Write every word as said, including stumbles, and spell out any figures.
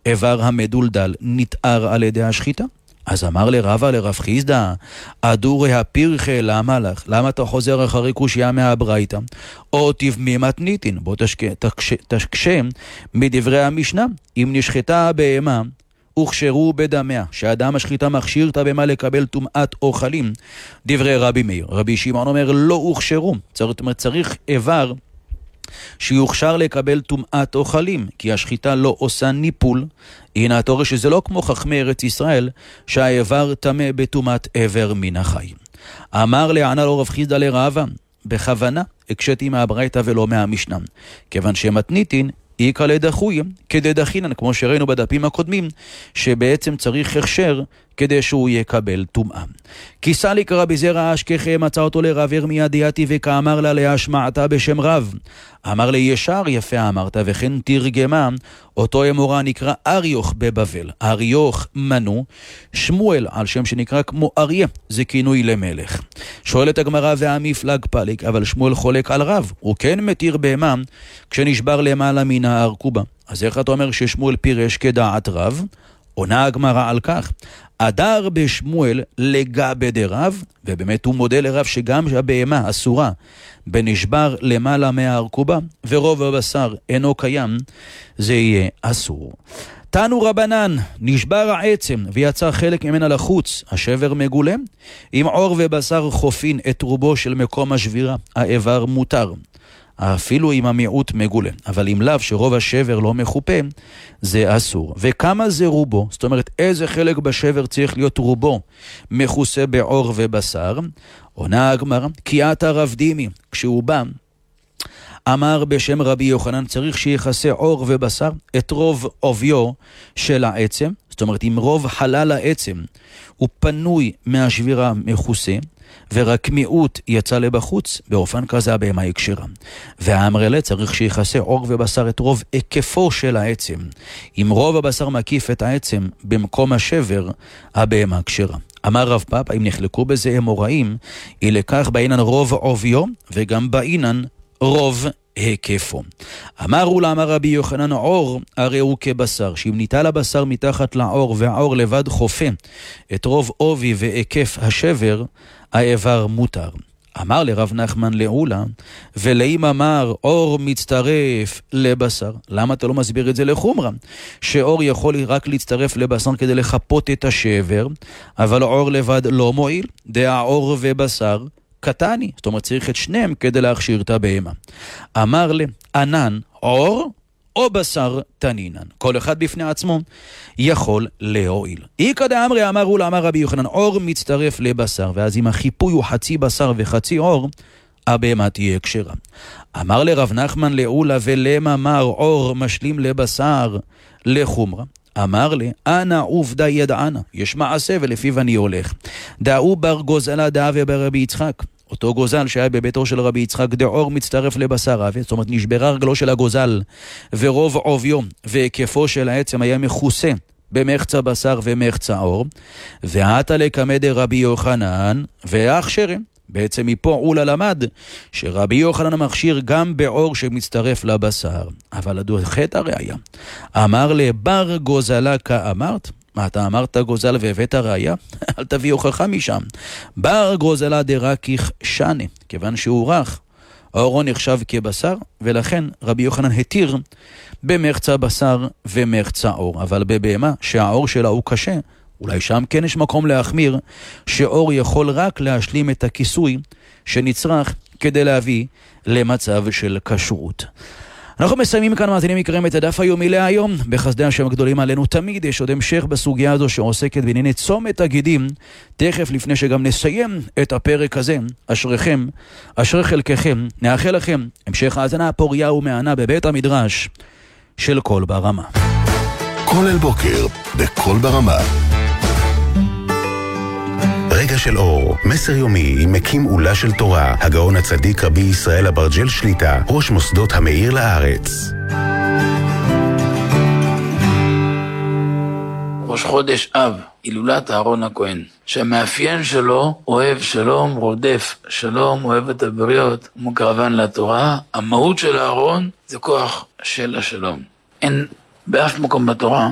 איבר המדולדל נתאר על ידי השחיטה? אז אמר לרבא לרב חיסדא, אדורי הפרחה, למה לך? למה אתה חוזר אחרי קושיה מהברייתא? או תבמי מתניתין, בוא תקשה מדברי המשנה, אם נשחטה הבהמה, הוכשרו בדמיה, שאדם השחיטה מכשיר את הבהמה לקבל טומאת אוכלים, דברי רבי מאיר. רבי שמעון אומר, לא הוכשרו, צריך, צריך איבר שיוכשר לקבל טומאת אוכלים, כי השחיטה לא עושה ניפול. הנה אתה רואה שזה לא כמו חכמי ארץ ישראל, שהאיבר טמא בטומאת עבר מן החיים. אמר לענה לו רב חיסדא לרבא, בכוונה הקשיתי מהברייתא ולא מהמשנה, כיוון שמתניתין איקא לדחוי כדדחינן, כמו שראינו בדפים הקודמים, שבעצם צריך הכשר כדי שהוא יקבל טומאה. כי סליק רבי זרע אשכחי, מצא אותו לרב ירמיה דיאתי וכאמר לה להשמעתה בשם רב. אמר לי ישר יפה אמרת, וכן תרגמה אותו אמורה נקרא אריוך בבבל. אריוך מנו שמואל, על שם שנקרא כמו אריה, זה כינוי למלך. שואלת הגמרא והמפלג פליק, אבל שמואל חולק על רב, הוא כן מתיר בהמה כשנשבר למעלה מן הארכובה. אז איך אתה אומר ששמואל פירש כדעת רב? עונה הגמרא על כך, אדר בשמואל לגבי דרב, ובאמת הוא מודה לרב שגם הבהמה אסורה בנשבר למעלה מהארכובה, ורוב הבשר אינו קיים, זה יהיה אסור. תנו רבנן, נשבר העצם ויצא חלק ממנה לחוץ, השבר מגולה, אם עור ובשר חופין את רובו של מקום השבירה, האיבר מותר. אפילו אם המיעוט מגולה, אבל אם לאו שרוב השבר לא מחופה, זה אסור. וכמה זה רובו? זאת אומרת, איזה חלק בשבר צריך להיות רובו מכוסה בעור ובשר? עונה הגמרא, כי אתה רב דימי, כשהוא בא, אמר בשם רבי יוחנן, צריך שיחסה עור ובשר את רוב עוביו של העצם, זאת אומרת, אם רוב חלל העצם הוא פנוי מהשבירה מכוסה, ורק מיעוט יצא לבחוץ, באופן כזה הבהמה היא כשרה. והאמרלה צריך שיחסה עור ובשר את רוב היקפו של העצם. אם רוב הבשר מקיף את העצם במקום השבר, הבהמה כשרה. אמר רב פאפא, אם נחלקו בזה אמוראים, היא לקח בעינן רוב עוביו, וגם בעינן רוב היקפו. אמרו לה, אמר רבי יוחנן, עור הרי הוא כבשר, שאם ניטל הבשר מתחת לעור והעור לבד חופה את רוב עובי והיקף השבר, האיבר מותר. אמר לרב נחמן לעולה, ולאם אמר עור מצטרף לבשר, למה אתה לא מסביר את זה לחומרה? שעור יכול רק להצטרף לבשר כדי לחפות את השבר, אבל עור לבד לא מועיל, דעה עור ובשר קטני, זאת אומרת צריך את שניהם כדי להכשיר את הבהמה. אמר לי, ענן עור או בשר תנינן, כל אחד בפני עצמו יכול להועיל. איקא דאמרי אמרו לה, אמר רבי יוחנן, עור מצטרף לבשר, ואז אם החיפוי הוא חצי בשר וחצי עור, הבהמה תהיה כשרה. אמר לרב נחמן לעולה, ולמה אמר עור משלים לבשר לחומרה? אמר לי, אנא עובדה ידענה, יש מעשה ולפיו אני הולך. דאו בר גוזלה דאה וברבי יצחק, אותו גוזל שהיה בביתו של רבי יצחק, דעור מצטרף לבשר אבי, זאת אומרת נשברה רגלו של הגוזל ורוב עוביו והיקפו של העצם היה מכוסה במחצה בשר ומחצה עור, ועתה לקמא רבי יוחנן והכשרים. בעצם מפה אולה למד שרבי יוחנן מכשיר גם בעור שמצטרף לבשר, אבל הדוחת הראיה. אמר לבר גוזלה כאמרת, מה אתה אמרת גוזל והבאת ראיה? אל תביא הוכחה משם. בר גוזלה דרקיך שנה, כיוון שהוא רך, העורו נחשב כבשר, ולכן רבי יוחנן התיר במחצה בשר ומחצה עור, אבל בבהמה שהעור שלה הוא קשה, אולי שם כן יש מקום להחמיר, שעור יכול רק להשלים את הכיסוי שנצרך כדי להביא למצב של כשרות. אנחנו מסיימים כאן, מאזינים יקרים, את הדף היומי להיום. בחסדי השם הגדולים עלינו תמיד יש עוד המשך בסוגיה הזו שעוסקת בענייני צומת הגידים. תכף לפני שגם נסיים את הפרק הזה, אשריכם, אשרי חלקכם, נאחל לכם המשך האזנה פוריה ומענה בבית המדרש של קול ברמה. כל אל בוקר בקול ברמה. רגע של אור, מסר יומי עם מקים עולה של תורה, הגאון הצדיק רבי ישראל אברג'ל שליטה, ראש מוסדות המאיר לארץ. ראש חודש אב, הילולת אהרון הכהן, שהמאפיין שלו אוהב שלום, רודף שלום, אוהב את הבריות, מוקרבן לתורה. המהות של אהרון זה כוח של השלום. אין באף מקום בתורה